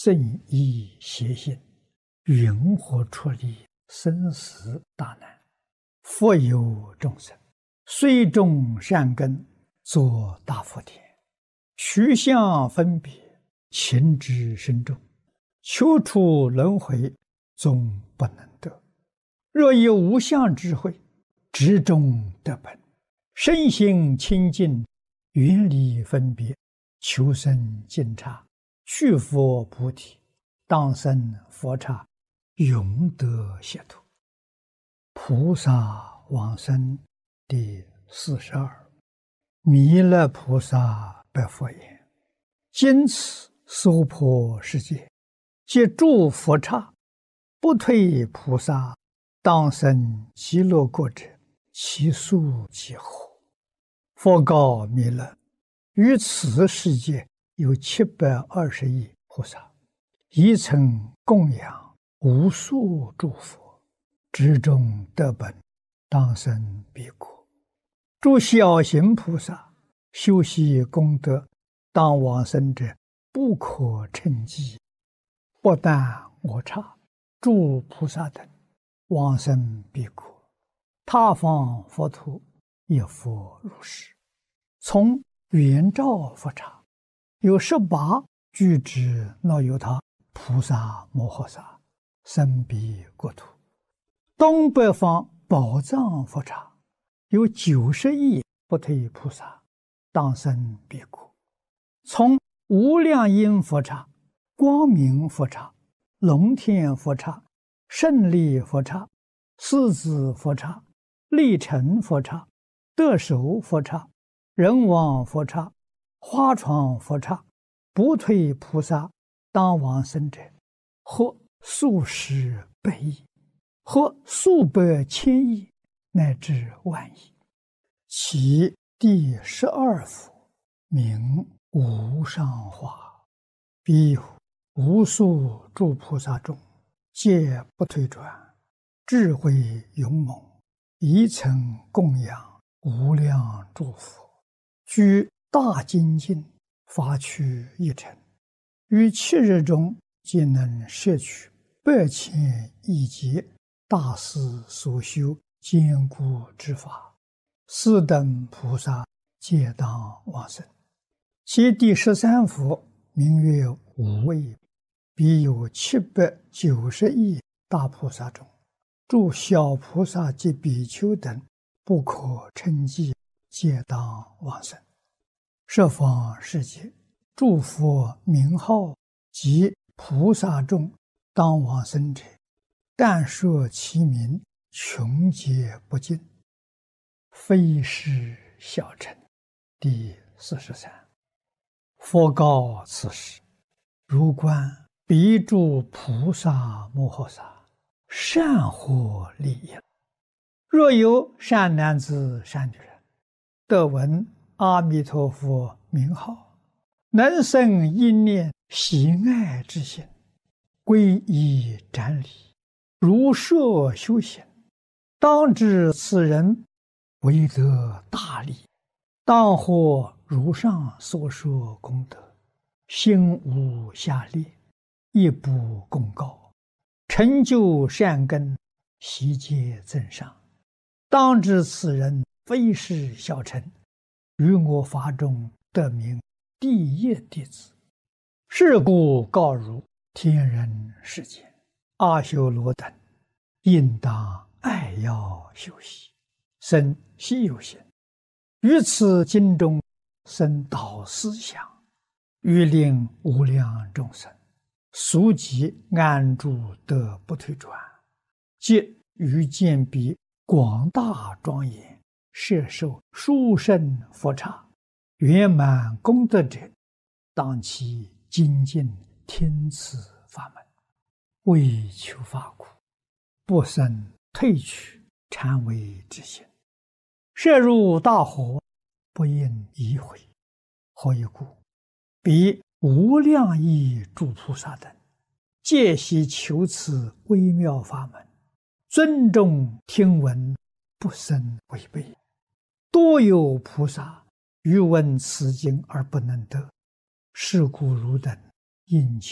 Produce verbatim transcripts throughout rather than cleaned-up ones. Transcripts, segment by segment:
正义邪心，云何处理生死大难？佛有众生，虽种善根，作大福田，取相分别，情之深重，求出轮回，终不能得。若有无相智慧，直中得本，身心清净，远离分别，求生净刹，去佛菩提，当生佛刹，永得解脱。菩萨往生第四十二。弥勒菩萨白佛言：今此娑婆世界，皆诸佛刹，不退菩萨，当生极乐国者，其数几何？佛告弥勒：于此世界有七百二十亿菩萨，一曾供养无数诸佛，直中得本，当生彼国。诸小行菩萨修习功德，当往生者不可称计。不但我刹诸菩萨等往生彼国，他方佛土也复如是。从圆照佛刹有十八具之那由他菩萨摩诃萨生彼国土。东北方宝藏佛刹有九十亿不退菩萨当生彼国。从无量音佛刹、光明佛刹、龙天佛刹、胜利佛刹、狮子佛刹、力成佛刹、得手佛刹、人王佛刹、花床佛刹，不退菩萨当往生者，或数十百亿，或数百千亿，乃至万亿。其第十二佛名无上化，彼无数诸菩萨中，皆不退转，智慧勇猛，一曾供养无量诸佛，居大精进，发趣一尘，于七日中皆能摄取百千亿劫大师所修坚固之法，四等菩萨皆当往生。其第十三佛名曰无畏，彼有七百九十亿大菩萨中，诸小菩萨及比丘等不可称计，皆当往生。十方世界诸佛名号及菩萨众当往生者，但说其名，穷劫不尽，非是小乘。第四十三。佛告此时：如观彼诸菩萨摩诃萨，善获利益。若有善男子善女人，得闻阿弥陀佛名号，能生一念喜爱之心，皈依瞻礼，如设修行，当知此人为得大利，当获如上所说功德，心无下劣，一不公告，成就善根，悉皆增上。当知此人非是小乘，于我法中得名第一弟子。是故告汝天人世间阿修罗等，应当爱要修习，生希有行，于此经中生导思想，欲令无量众生速即安住得不退转，即于见彼广大庄严，摄受殊胜佛刹，圆满功德者，当其精进听此法门，为求法苦，不生退去禅为之心，摄入大火，不应移回。何以故？彼无量亿诸菩萨等，皆悉求此微妙法门，尊重听闻，不生违背。多有菩萨欲闻此经而不能得，是故汝等应求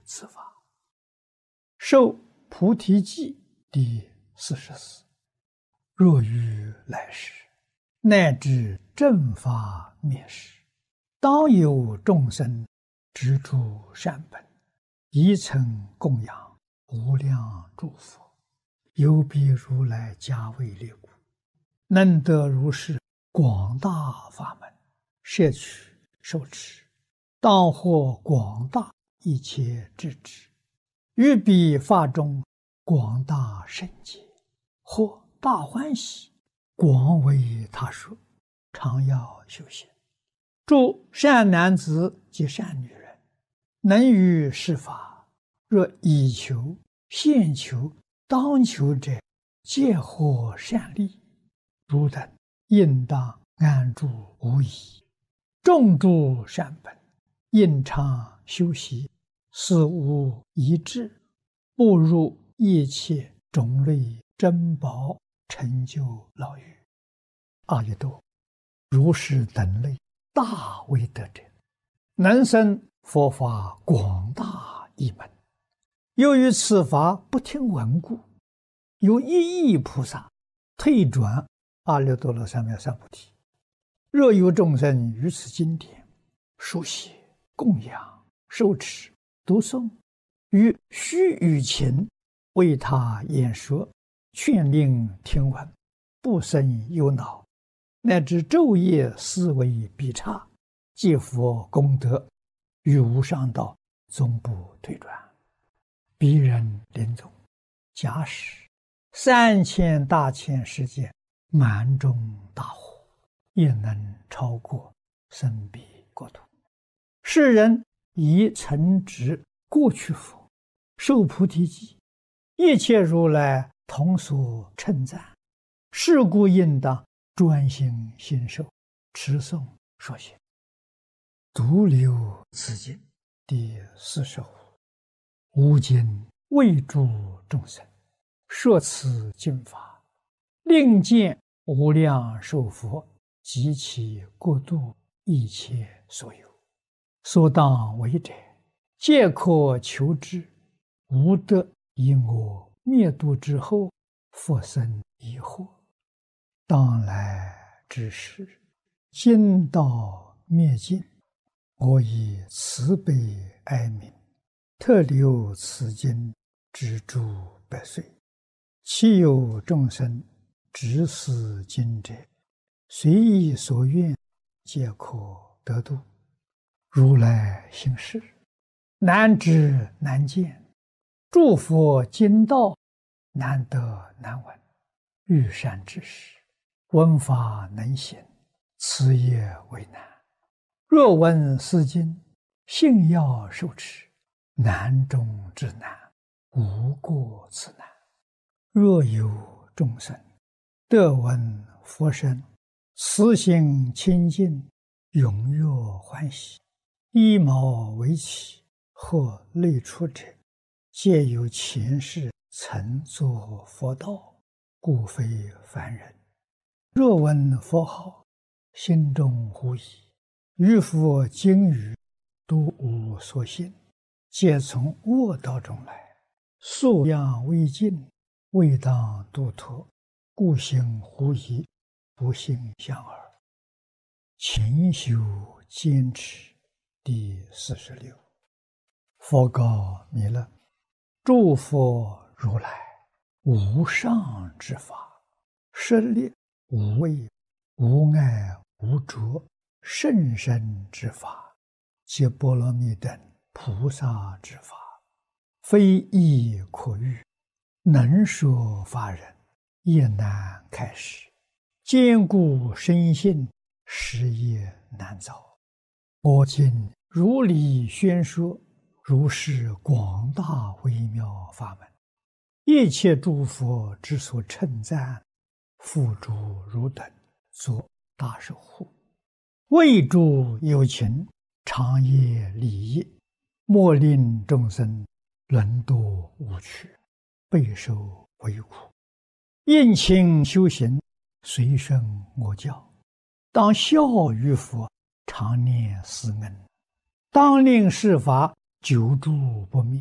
此法。受菩提记第四十四。若于来世，乃至正法灭世，当有众生执诸善本，以曾供养无量诸佛，有彼如来加为列故，能得如是广大法门，摄取受持，当获广大一切智智，于彼法中广大圣解，或大欢喜，广为他说，常要修行。诸善男子及善女人，能于是法，若以求、现求、当求者，皆获善利。汝等应当安住无疑，种诸善本，应常修习，死无遗志，步入一切种类珍宝，成就老狱。阿逸多，如是等类大威德者，能生佛法广大一门。由于此法不听闻故，有一亿菩萨退转阿耨多罗三藐三菩提。若有众生于此经典书写、供养、受持、读诵，于须臾前为他演说，劝令听闻，不生忧恼，乃至昼夜思维必差，皆佛功德，于无上道终不退转。彼人临终，假使三千大千世界满中大火，也能超过生彼国土。世人以曾执过去佛，受菩提记，一切如来同所称赞，是故应当专心信受，持诵说学。独留此经第四十五。吾今为诸众生说此经法，令见无量寿佛及其国度一切所有，所当为者，皆可求之，无得以我灭度之后，复生疑惑。当来之时，经道灭尽，我以慈悲哀悯，特留此经之诸百岁。其有众生执此经者，随意所愿，皆可得度。如来行事，难知难见，诸佛经道难得难闻。欲善知识，闻法能行，此也为难。若闻是经，信要受持，难中之难，无过此难。若有众生得闻佛声，慈心清净，踊跃欢喜，依毛为起，或类出者，皆有前世曾作佛道，故非凡人。若闻佛号，心中狐疑，于佛经语都无所信，皆从恶道中来，素养未尽，未当度脱，故行狐疑，不信相耳。勤修坚持第四十六。佛告弥勒：诸佛如来无上之法，舍利无畏、无碍、无着、甚深之法，皆波罗蜜等菩萨之法，非易可喻，能说法人也难开示，坚固深信，实也难造。我今如理宣说，如是广大微妙法门，一切诸佛之所称赞，付诸汝等作大守护，为诸有情，长夜利益，莫令众生沦堕无趣，备受为苦。应勤修行，随顺我教，当效于佛，常念思恩，当令是法久住不灭，